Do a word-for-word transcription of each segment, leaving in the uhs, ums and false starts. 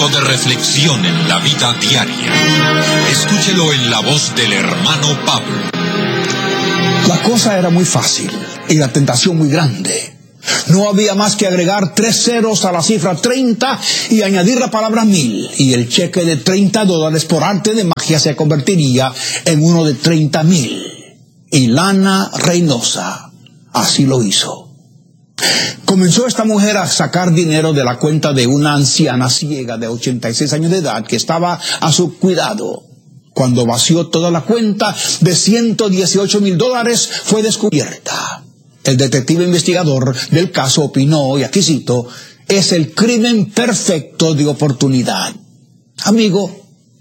momento de reflexión en la vida diaria. Escúchelo en la voz del hermano Pablo. La cosa era muy fácil y la tentación muy grande. No había más que agregar tres ceros a la cifra treinta y añadir la palabra mil, y el cheque de treinta dólares por arte de magia se convertiría en uno de treinta mil. Y Lana Reynosa así lo hizo. Comenzó esta mujer a sacar dinero de la cuenta de una anciana ciega de ochenta y seis años de edad que estaba a su cuidado. Cuando vació toda la cuenta de ciento dieciocho mil dólares, fue descubierta. El detective investigador del caso opinó, y aquí cito, es el crimen perfecto de oportunidad. Amigo,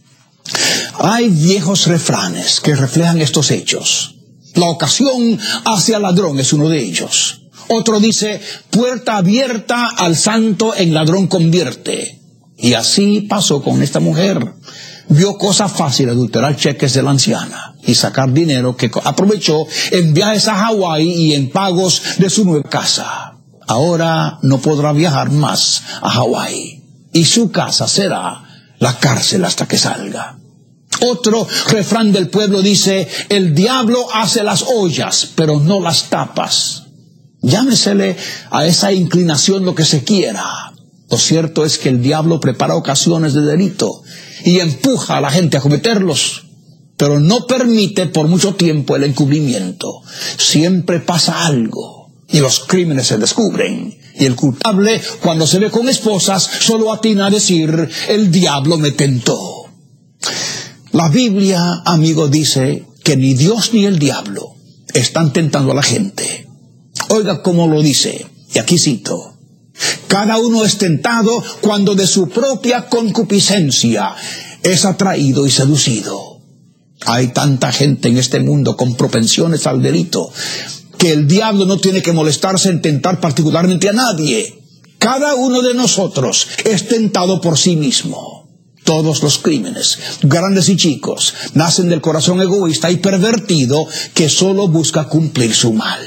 hay viejos refranes que reflejan estos hechos. La ocasión hace al ladrón es uno de ellos. Otro dice, puerta abierta al santo en ladrón convierte. Y así pasó con esta mujer. Vio cosa fácil adulterar cheques de la anciana y sacar dinero que aprovechó en viajes a Hawái y en pagos de su nueva casa. Ahora no podrá viajar más a Hawái y su casa será la cárcel hasta que salga. Otro refrán del pueblo dice, el diablo hace las ollas, pero no las tapas. Llámesele a esa inclinación lo que se quiera. Lo cierto es que el diablo prepara ocasiones de delito y empuja a la gente a cometerlos, pero no permite por mucho tiempo el encubrimiento. Siempre pasa algo y los crímenes se descubren. Y el culpable, cuando se ve con esposas, solo atina a decir, el diablo me tentó. La Biblia, amigo, dice que ni Dios ni el diablo están tentando a la gente. Oiga cómo lo dice, y aquí cito, cada uno es tentado cuando de su propia concupiscencia es atraído y seducido. Hay tanta gente en este mundo con propensiones al delito que el diablo no tiene que molestarse en tentar particularmente a nadie. Cada uno de nosotros es tentado por sí mismo. Todos los crímenes, grandes y chicos, nacen del corazón egoísta y pervertido que solo busca cumplir su mal.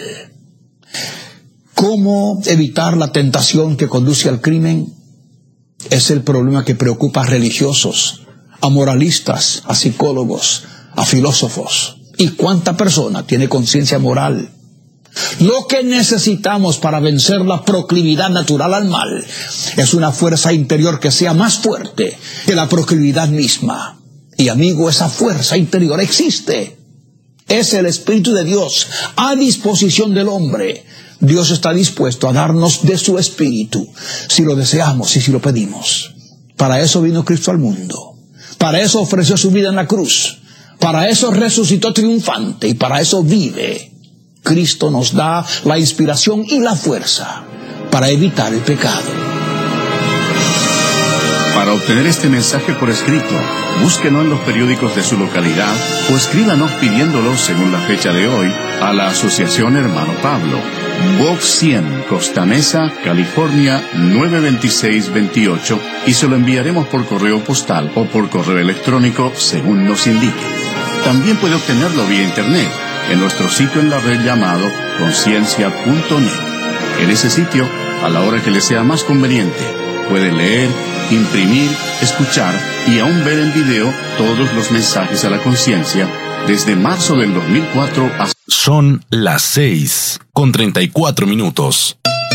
¿Cómo evitar la tentación que conduce al crimen? Es el problema que preocupa a religiosos, a moralistas, a psicólogos, a filósofos. ¿Y cuánta persona tiene conciencia moral? Lo que necesitamos para vencer la proclividad natural al mal es una fuerza interior que sea más fuerte que la proclividad misma. Y amigo, esa fuerza interior existe. Es el Espíritu de Dios a disposición del hombre. Dios está dispuesto a darnos de su Espíritu si lo deseamos y si lo pedimos. Para eso vino Cristo al mundo. Para eso ofreció su vida en la cruz. Para eso resucitó triunfante y para eso vive. Cristo nos da la inspiración y la fuerza para evitar el pecado. Para obtener este mensaje por escrito, búsquenos en los periódicos de su localidad o escríbanos pidiéndolo según la fecha de hoy a la Asociación Hermano Pablo, Box cien, Costa Mesa, California nueve dos seis dos ocho, y se lo enviaremos por correo postal o por correo electrónico según nos indique. También puede obtenerlo vía internet en nuestro sitio en la red llamado conciencia punto net. En ese sitio, a la hora que le sea más conveniente, puede leer, imprimir, escuchar y aún ver en video todos los mensajes a la conciencia desde marzo del dos mil cuatro hasta... Son las seis con treinta y cuatro minutos.